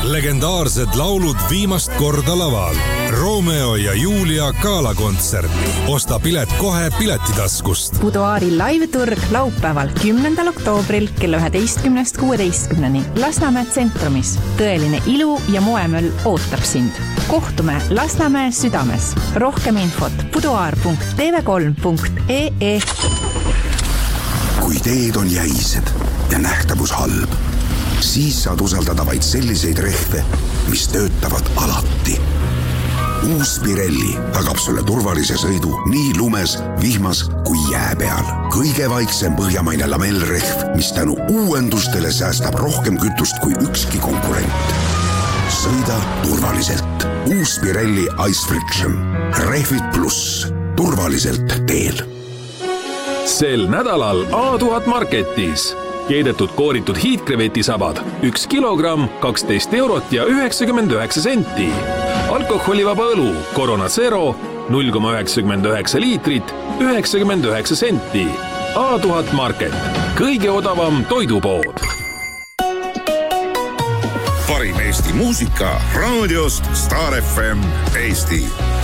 Legendaarsed laulud viimast korda laval. Romeo ja Julia galakontsert. Osta pilet kohe Piletitaskust. Buduaari live-turg laupäeval 10. oktoobril kella 11-16 Lasnamäe tsentrumis. Tõeline ilu ja moemöll ootab sind. Kohtume Lasnamäe südames. Rohkem infot buduaar.tv3.ee. Kui teed on jäised ja nähtavus halb, siis saad usaldada vaid selliseid rehve, mis töötavad alati. Uus Pirelli tagab sulle turvalise sõidu nii lumes, vihmas kui jää peal. Kõige vaiksem põhjamaine lamellrehv, mis tänu uuendustele säästab rohkem kütust kui ükski konkurent. Sõida turvaliselt. Uus Pirelli Ice Friction. Rehvid pluss. Turvaliselt teel. Sel nädalal A1000 Marketis. Keedetud kooritud hiidkrevetisabad 1 kilogramm 12 eurot ja 99 senti. Alkoholivaba õlu Corona Zero 0,99 liitrit 99 senti. A1000 Market. Kõige odavam toidupood. Parim Eesti muusika raadiost Star FM Eesti.